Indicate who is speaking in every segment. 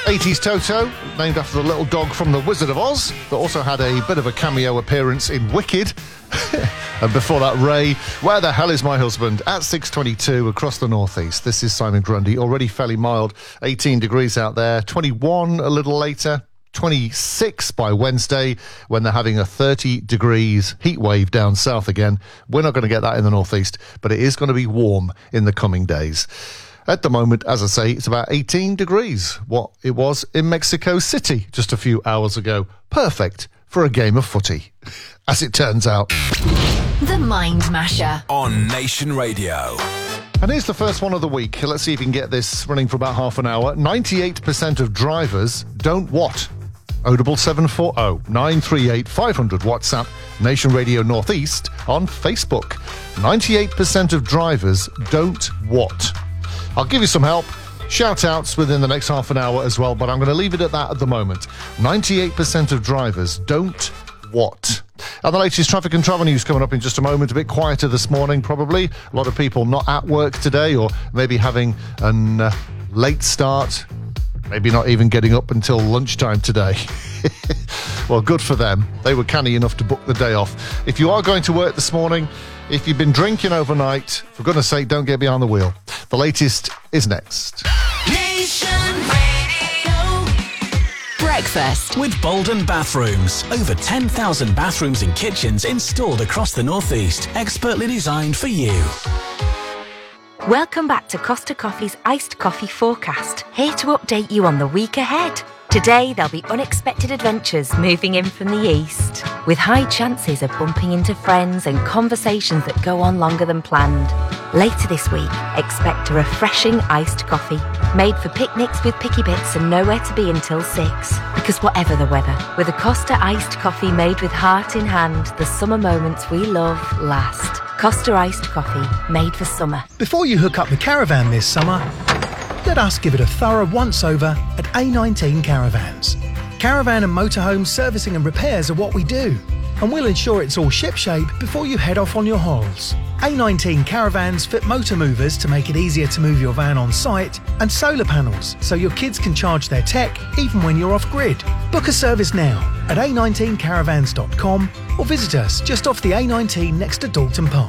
Speaker 1: 80s Toto, named after the little dog from The Wizard of Oz, that also had a bit of a cameo appearance in Wicked. And before that, Ray, Where the Hell is My Husband? At 6:22 across the northeast. This is Simon Grundy, already fairly mild, 18 degrees out there, 21 a little later, 26 by Wednesday when they're having a 30 degrees heat wave down south again. We're not going to get that in the northeast, but it is going to be warm in the coming days. At the moment, as I say, it's about 18 degrees, what it was in Mexico City just a few hours ago. Perfect for a game of footy, as it turns out.
Speaker 2: The Mind Masher
Speaker 3: on Nation Radio.
Speaker 1: And here's the first one of the week. Let's see if you can get this running for about half an hour. 98% of drivers don't what? Audible 740 938 500 WhatsApp Nation Radio Northeast on Facebook. 98% of drivers don't what? I'll give you some help. Shout-outs within the next half an hour as well, but I'm going to leave it at that at the moment. 98% of drivers don't what? And the latest traffic and travel news coming up in just a moment. A bit quieter this morning, probably. A lot of people not at work today, or maybe having a late start. Maybe not even getting up until lunchtime today. Well, good for them. They were canny enough to book the day off. If you are going to work this morning, if you've been drinking overnight, for goodness sake, don't get behind the wheel. The latest is next.
Speaker 2: Nation Radio. Breakfast
Speaker 3: With Bolden Bathrooms. Over 10,000 bathrooms and kitchens installed across the northeast. Expertly designed for you.
Speaker 4: Welcome back to Costa Coffee's Iced Coffee Forecast, here to update you on the week ahead. Today, there'll be unexpected adventures moving in from the east, with high chances of bumping into friends and conversations that go on longer than planned. Later this week, expect a refreshing iced coffee, made for picnics with picky bits and nowhere to be until 6. Because whatever the weather, with a Costa iced coffee made with heart in hand, the summer moments we love last. Costa iced coffee, made for summer.
Speaker 5: Before you hook up the caravan this summer, let us give it a thorough once-over at A19 Caravans. Caravan and motorhome servicing and repairs are what we do, and we'll ensure it's all shipshape before you head off on your holes. A19 Caravans fit motor movers to make it easier to move your van on site, and solar panels so your kids can charge their tech even when you're off-grid. Book a service now at a19caravans.com or visit us just off the A19 next to Dalton Park.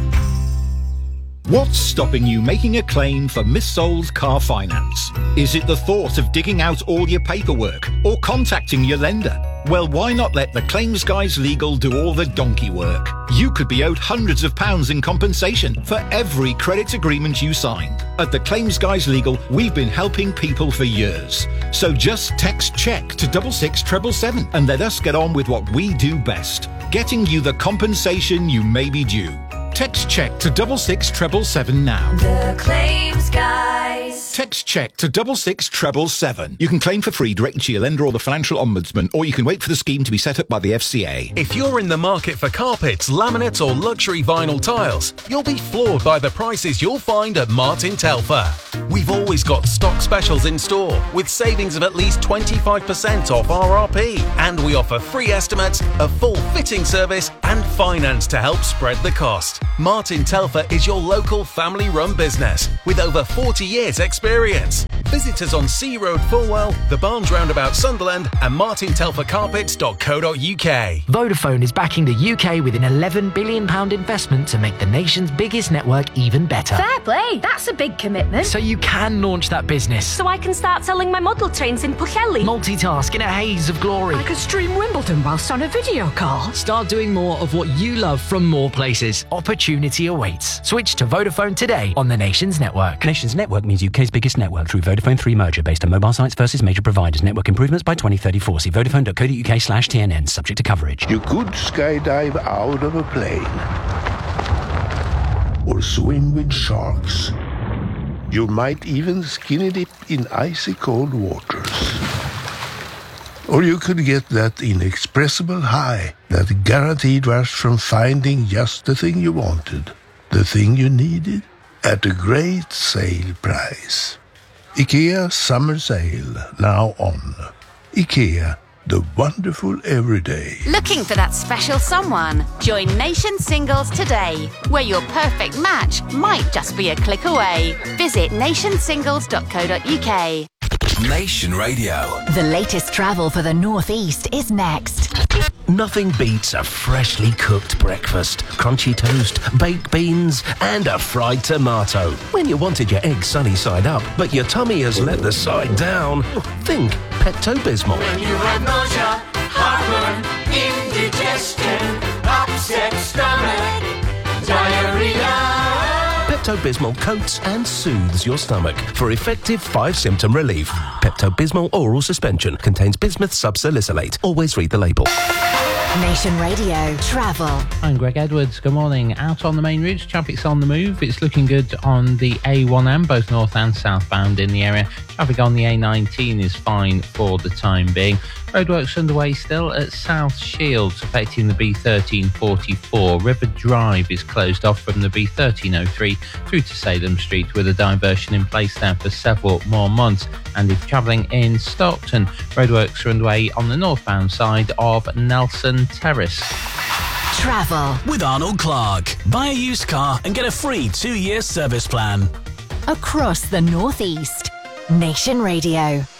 Speaker 6: What's stopping you making a claim for missold car finance? Is it the thought of digging out all your paperwork or contacting your lender? Well, why not let the Claims Guys Legal do all the donkey work? You could be owed hundreds of pounds in compensation for every credit agreement you signed. At the Claims Guys Legal, we've been helping people for years. So just text CHECK to 66777 and let us get on with what we do best, getting you the compensation you may be due. Text CHECK to 66777 now.
Speaker 2: The Claims Guys.
Speaker 6: Text CHECK to 66777. You can claim for free directly to your lender or the Financial Ombudsman, or you can wait for the scheme to be set up by the FCA.
Speaker 7: If you're in the market for carpets, laminates or luxury vinyl tiles, you'll be floored by the prices you'll find at Martin Telfer. We've always got stock specials in store with savings of at least 25% off RRP, and we offer free estimates, a full fitting service and finance to help spread the cost. Martin Telfer is your local family-run business with over 40 years experience. Visit us on Sea Road Fulwell, the Barnes Roundabout Sunderland and martintelfercarpets.co.uk.
Speaker 8: Vodafone is backing the UK with an £11 billion investment to make the nation's biggest network even better.
Speaker 9: Fair play, that's a big commitment.
Speaker 8: So you can launch that business.
Speaker 9: So I can start selling my model trains in Pwllheli.
Speaker 8: Multitask in a haze of glory.
Speaker 9: I could stream Wimbledon whilst on a video call.
Speaker 8: Start doing more of what you love from more places. Opportunity awaits. Switch to Vodafone today on the Nations Network.
Speaker 10: Nations Network means UK's biggest network through Vodafone 3 merger based on mobile sites versus major providers. Network improvements by 2034. See vodafone.co.uk/TNN. Subject to coverage.
Speaker 11: You could skydive out of a plane or swim with sharks. You might even skinny dip in icy cold waters. Or you could get that inexpressible high, that guaranteed rush from finding just the thing you wanted, the thing you needed, at a great sale price. IKEA Summer Sale, now on. IKEA, the wonderful everyday.
Speaker 12: Looking for that special someone? Join Nation Singles today, where your perfect match might just be a click away. Visit nationsingles.co.uk.
Speaker 3: Nation Radio.
Speaker 2: The latest travel for the Northeast is next.
Speaker 13: Nothing beats a freshly cooked breakfast, crunchy toast, baked beans, and a fried tomato. When you wanted your egg sunny side up, but your tummy has let the side down, think Pepto-Bismol.
Speaker 14: When you have nausea, heartburn, indigestion, upset stomach, diarrhea.
Speaker 13: Pepto-Bismol coats and soothes your stomach for effective 5-symptom relief. Pepto-Bismol oral suspension contains bismuth subsalicylate. Always read the label.
Speaker 2: Nation Radio Travel.
Speaker 15: I'm Greg Edwards. Good morning. Out on the main routes, traffic's on the move. It's looking good on the A1M, both north and southbound in the area. Traffic on the A19 is fine for the time being. Roadworks underway still at South Shields, affecting the B1344. River Drive is closed off from the B1303 through to Salem Street, with a diversion in place there for several more months. And if travelling in Stockton, roadworks are underway on the northbound side of Nelson Terrace.
Speaker 2: Travel
Speaker 3: with Arnold Clark. Buy a used car and get a free 2-year service plan.
Speaker 2: across the Northeast. Nation Radio.